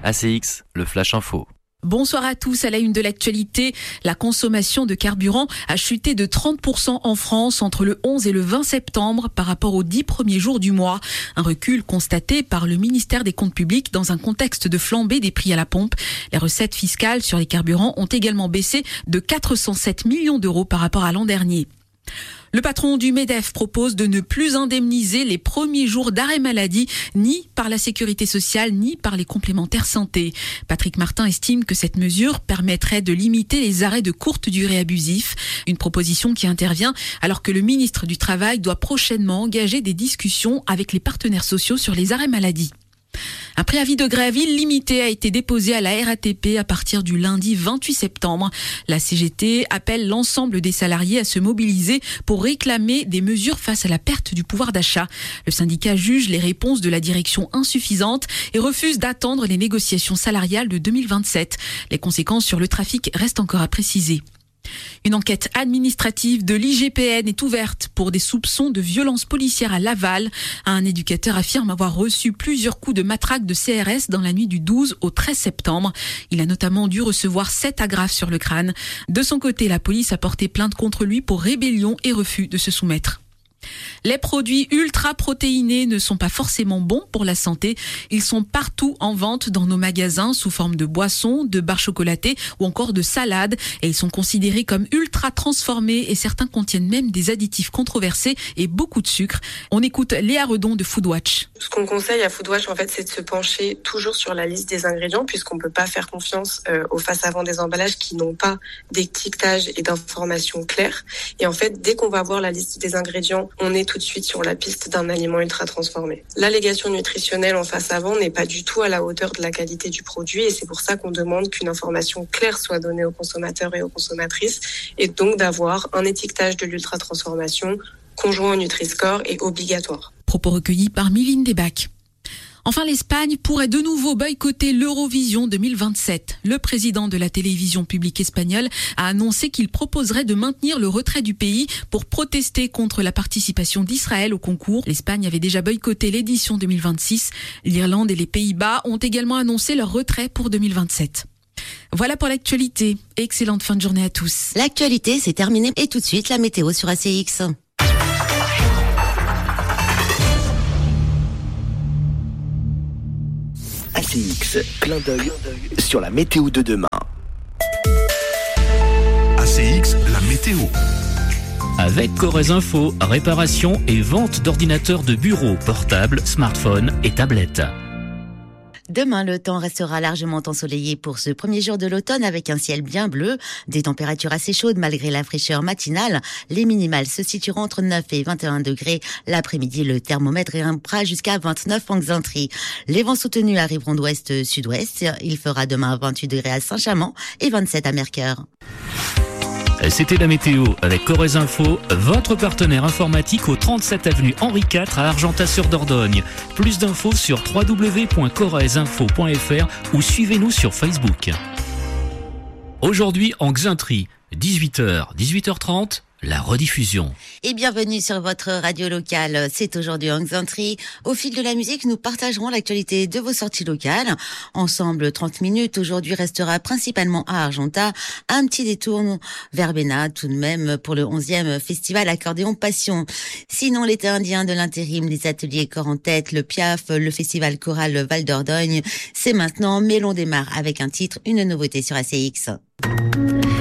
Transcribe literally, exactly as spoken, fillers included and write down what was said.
A C X, le Flash Info. Bonsoir à tous. À la une de l'actualité, la consommation de carburant a chuté de trente pour cent en France entre le onze et le vingt septembre par rapport aux dix premiers jours du mois. Un recul constaté par le ministère des Comptes publics dans un contexte de flambée des prix à la pompe. Les recettes fiscales sur les carburants ont également baissé de quatre cent sept millions d'euros par rapport à l'an dernier. Le patron du MEDEF propose de ne plus indemniser les premiers jours d'arrêt maladie, ni par la sécurité sociale, ni par les complémentaires santé. Patrick Martin estime que cette mesure permettrait de limiter les arrêts de courte durée abusifs. Une proposition qui intervient alors que le ministre du Travail doit prochainement engager des discussions avec les partenaires sociaux sur les arrêts maladie. Un préavis de grève illimité a été déposé à la R A T P à partir du lundi vingt-huit septembre. La C G T appelle l'ensemble des salariés à se mobiliser pour réclamer des mesures face à la perte du pouvoir d'achat. Le syndicat juge les réponses de la direction insuffisantes et refuse d'attendre les négociations salariales de deux mille vingt-sept. Les conséquences sur le trafic restent encore à préciser. Une enquête administrative de l'I G P N est ouverte pour des soupçons de violence policière à Laval. Un éducateur affirme avoir reçu plusieurs coups de matraque de C R S dans la nuit du douze au treize septembre. Il a notamment dû recevoir sept agrafes sur le crâne. De son côté, la police a porté plainte contre lui pour rébellion et refus de se soumettre. Les produits ultra-protéinés ne sont pas forcément bons pour la santé. Ils sont partout en vente dans nos magasins sous forme de boissons, de barres chocolatées ou encore de salades. Et ils sont considérés comme ultra-transformés et certains contiennent même des additifs controversés et beaucoup de sucre. On écoute Léa Redon de Foodwatch. Ce qu'on conseille à Foodwatch, en fait, c'est de se pencher toujours sur la liste des ingrédients puisqu'on ne peut pas faire confiance euh, au face-avant des emballages qui n'ont pas d'étiquetage et d'informations claires. Et en fait, dès qu'on va voir la liste des ingrédients, on est tout de suite sur la piste d'un aliment ultra transformé. L'allégation nutritionnelle en face avant n'est pas du tout à la hauteur de la qualité du produit et c'est pour ça qu'on demande qu'une information claire soit donnée aux consommateurs et aux consommatrices et donc d'avoir un étiquetage de l'ultra transformation conjoint au Nutri-Score et obligatoire. Propos recueillis par Miline Debac. Enfin, l'Espagne pourrait de nouveau boycotter l'Eurovision deux mille vingt-sept. Le président de la télévision publique espagnole a annoncé qu'il proposerait de maintenir le retrait du pays pour protester contre la participation d'Israël au concours. L'Espagne avait déjà boycotté l'édition deux mille vingt-six. L'Irlande et les Pays-Bas ont également annoncé leur retrait pour deux mille vingt-sept. Voilà pour l'actualité. Excellente fin de journée à tous. L'actualité, c'est terminé. Et tout de suite, la météo sur A C X. A C X, clin d'œil sur la météo de demain. A C X, la météo. Avec Corrèze Info, réparation et vente d'ordinateurs de bureau, portables, smartphones et tablettes. Demain, le temps restera largement ensoleillé pour ce premier jour de l'automne avec un ciel bien bleu, des températures assez chaudes malgré la fraîcheur matinale. Les minimales se situeront entre neuf et vingt et un degrés. L'après-midi, le thermomètre grimpera jusqu'à vingt-neuf en Xaintrie. Les vents soutenus arriveront d'ouest-sud-ouest. Il fera demain vingt-huit degrés à Saint-Chamond et vingt-sept à Mercœur. C'était la météo avec Corrèze Info, votre partenaire informatique au trente-sept avenue Henri quatre à Argentat-sur-Dordogne. Plus d'infos sur w w w point corrèze info point f r ou suivez-nous sur Facebook. Aujourd'hui en Xaintrie, dix-huit heures, dix-huit heures trente, la rediffusion. Et bienvenue sur votre radio locale. C'est aujourd'hui en Xaintrie. Au fil de la musique, nous partagerons l'actualité de vos sorties locales. Ensemble, trente minutes. Aujourd'hui restera principalement à Argentat. Un petit détour vers Bénat, tout de même, pour le onzième festival Accordéon Passion. Sinon, l'été indien de l'intérim, les ateliers corps en tête, le Piaf, le festival choral Val d'Ordogne. C'est maintenant, mais l'on démarre avec un titre, une nouveauté sur A C X.